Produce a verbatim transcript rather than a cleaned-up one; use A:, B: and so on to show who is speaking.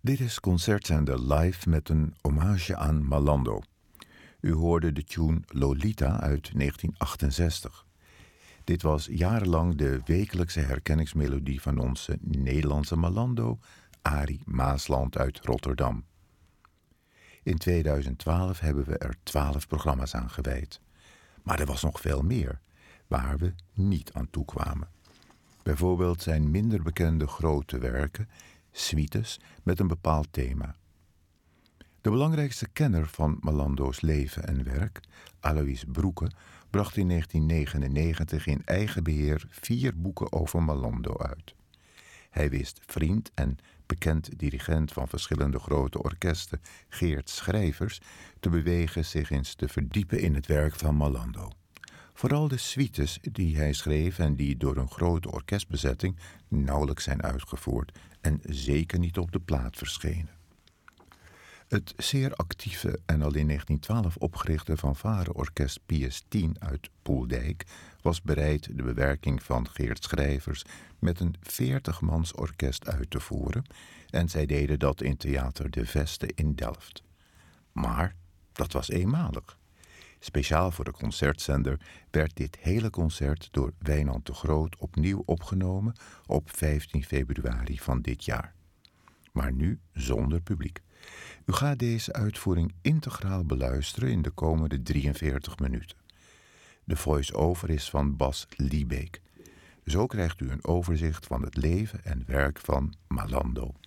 A: Dit is Concertzender Live met een hommage aan Malando. U hoorde de tune Lolita uit negentien achtenzestig. Dit was jarenlang de wekelijkse herkenningsmelodie van onze Nederlandse Malando, Arie Maasland uit Rotterdam. In tweeduizend twaalf hebben we er twaalf programma's aan gewijd. Maar er was nog veel meer, waar we niet aan toe kwamen. Bijvoorbeeld zijn minder bekende grote werken, suites met een bepaald thema. De belangrijkste kenner van Malando's leven en werk, Alois Broeke, bracht in negentien negenennegentig in eigen beheer vier boeken over Malando uit. Hij wist vriend en bekend dirigent van verschillende grote orkesten, Geert Schrijvers, te bewegen zich eens te verdiepen in het werk van Malando. Vooral de suites die hij schreef en die door een grote orkestbezetting nauwelijks zijn uitgevoerd en zeker niet op de plaat verschenen. Het zeer actieve en al in negentien twaalf opgerichte fanfareorkest P S tien uit Poeldijk was bereid de bewerking van Geert Schrijvers met een veertig-mans orkest uit te voeren en zij deden dat in Theater de Veste in Delft. Maar dat was eenmalig. Speciaal voor de concertzender werd dit hele concert door Wijnand de Groot opnieuw opgenomen op vijftien februari van dit jaar. Maar nu zonder publiek. U gaat deze uitvoering integraal beluisteren in de komende drieënveertig minuten. De voice-over is van Bas Liebeek. Zo krijgt u een overzicht van het leven en werk van Malando.